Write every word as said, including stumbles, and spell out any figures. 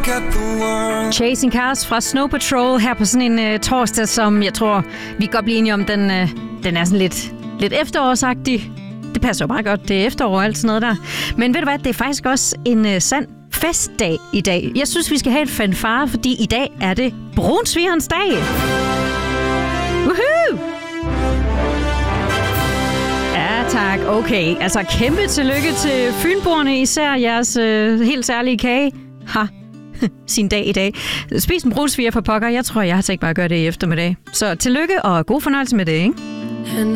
Chasing Cars fra Snow Patrol her på sådan en uh, torsdag, som jeg tror, vi kan godt blive enige om, den, uh, den er sådan lidt, lidt efterårsagtig. Det passer jo meget godt, det er efterår og alt sådan noget der. Men ved du hvad, det er faktisk også en uh, sand festdag i dag. Jeg synes, vi skal have et fanfare, fordi i dag er det brunsvigerens dag. Woohoo! Ja, tak. Okay, altså kæmpe tillykke til fynboerne, især jeres øh, helt særlige kage. Ha, sin dag i dag. Spis en brunsviger for pokker. Jeg tror, jeg har tænkt mig at gøre det i eftermiddag. Så tillykke og god fornøjelse med det, ikke?